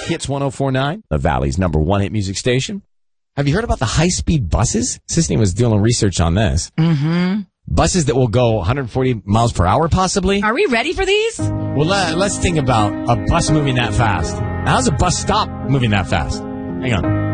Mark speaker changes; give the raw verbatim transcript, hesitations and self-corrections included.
Speaker 1: Hits one oh four point nine, the Valley's number one hit music station. Have you heard about the high-speed buses? Sisney was doing research on this.
Speaker 2: Mm-hmm.
Speaker 1: Buses that will go one hundred forty miles per hour, possibly?
Speaker 2: Are we ready for these?
Speaker 1: Well, let, let's think about a bus moving that fast. How's a bus stop moving that fast? Hang on.